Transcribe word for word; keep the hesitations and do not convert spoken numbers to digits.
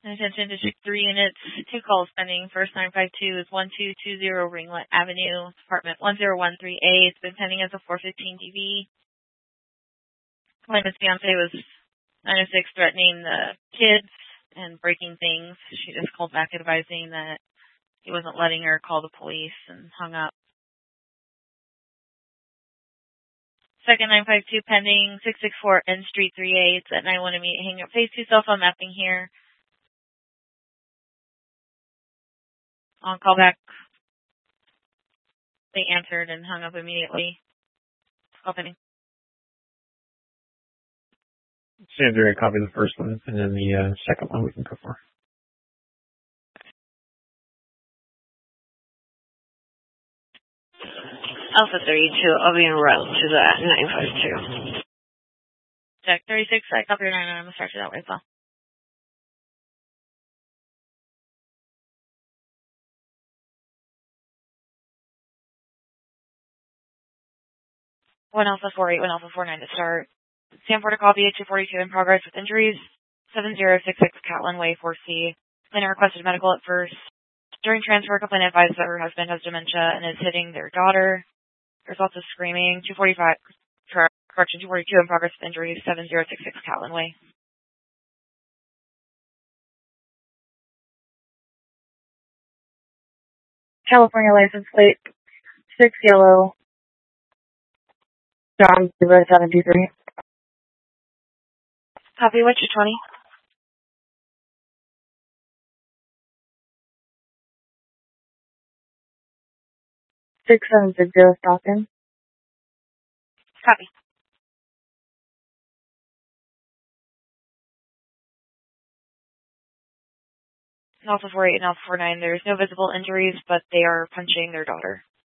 Attention District three units, two calls pending. First nine five two is one two two zero Ringlet Avenue, apartment one zero one three A. It's been pending as a four fifteen D V. Claimant's fiance was nine oh six threatening the kids and breaking things. She just called back advising that he wasn't letting her call the police and hung up. Second nine five two pending, six six four N Street three A. It's at nine one immediate hang up phase two cell phone mapping here. On call back, they answered and hung up immediately. Call pending. Sandra, copy the first one, and then the uh, second one we can go for. Alpha thirty-two, I'll be en route to that nine five two. Check thirty-six, I copy your nine, and I'm going to start you that way as well. one Alpha four eight, one Alpha four nine to start. Stanford to copy, two forty-two in progress with injuries. seven zero six six Catlin Way, four C. Complainant requested medical at first. During transfer, complainant advised that her husband has dementia and is hitting their daughter. There's lots of screaming. two forty-five, correction, two forty-two in progress with injuries. seven zero six six Catlin Way. California license plate six yellow John zero seven two three. Copy, what's your twenty? six seven six zero Stockton. Copy. Alpha four eight and Alpha four nine, there's no visible injuries, but they are punching their daughter.